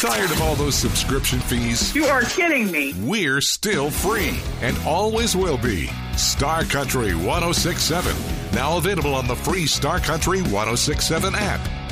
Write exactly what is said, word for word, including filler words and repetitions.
Tired of all those subscription fees? You are kidding me. We're still free and always will be. Star Country one oh six point seven. Now available on the free Star Country one oh six point seven app.